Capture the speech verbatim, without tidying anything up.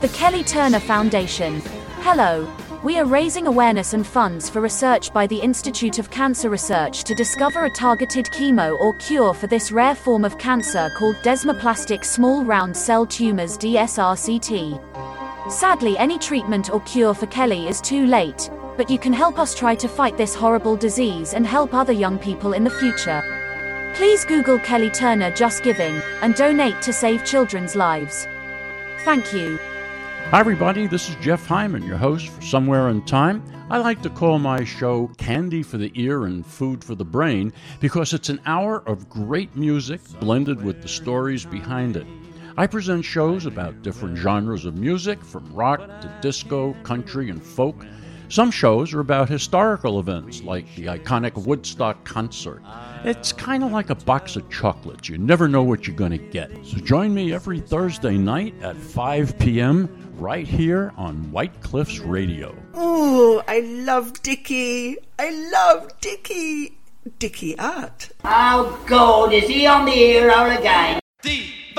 The Kelly Turner Foundation. Hello. We are raising awareness and funds for research by the Institute of Cancer Research to discover a targeted chemo or cure for this rare form of cancer called desmoplastic small round cell tumors D S R C T. Sadly, any treatment or cure for Kelly is too late, but you can help us try to fight this horrible disease and help other young people in the future. Please Google Kelly Turner Just Giving and donate to save children's lives. Thank you. Hi everybody, this is Jeff Hyman, your host for Somewhere in Time. I like to call my show Candy for the Ear and Food for the Brain because it's an hour of great music blended with the stories behind it. I present shows about different genres of music, from rock to disco, country, and folk. Some shows are about historical events, like the iconic Woodstock concert. It's kind of like a box of chocolates. You never know what you're going to get. So join me every Thursday night at five p.m. right here on White Cliffs Radio. Ooh, I love Dickie. I love Dickie. Dickie Art. Oh, God, is he on the air again?